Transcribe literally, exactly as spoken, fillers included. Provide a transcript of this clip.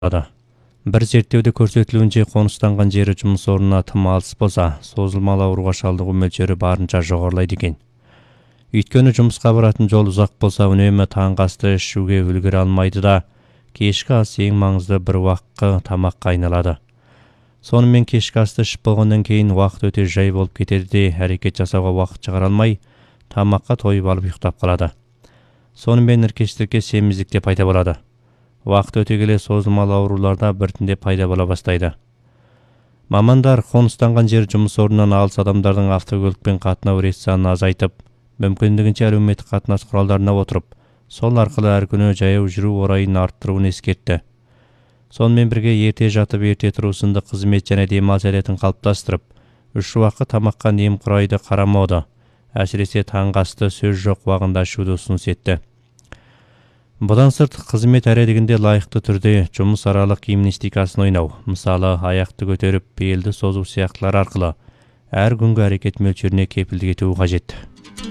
Бір зерттеуде көрсетілуінше қоныстанған жері жұмыс орнына тым алыс болса, созылмалы ауруға шалдығу мөлшері барынша жоғарылайды екен. Өйткені жұмысқа баратын жол ұзақ болса, үнемі таңғы асты ішуге үлгере алмайды да, кешкі ас ең маңызды бір уақытқа тамаққа айналады. Сонымен кешкі асты ішіп болғаннан кейін уақыт өте жай болып кетеді де, әрекет жасауға уақыт шығара алмай, тамаққа тойып алып ұйықтап қалады. Сонымен іркештікке семіздік те пайда болады. Уақыт өте келе созылмалы ауруларда біртіндеп пайда бола бастайды. Мамандар қоныстанған жер жұмыс орнынан алыс адамдардың автокөлікпен қатынау рет санын азайтып, мүмкіндігінше әлеуметтік қатынас құралдарына отырып, сол арқылы әр күні жаяу жүру орайын арттыруын ескертті. Сонымен бірге ерте жатып ерте тұру сынды қызмет және демалыс әдетін қалыптастырып, үш уақыт тамаққа немқұрайды қарамауды, әсіресе таңғы асты сөз жоқ уағында ішуді ұсыныс етті. Бұдан сырт, қызмет әредігінде лайықты түрде жұмыс аралық гимнастикасын ойнау, мысалы аяқты көтеріп, белді созу сияқтылар арқылы әр күнгі әрекет мөлшеріне кепілдік етуі қажет.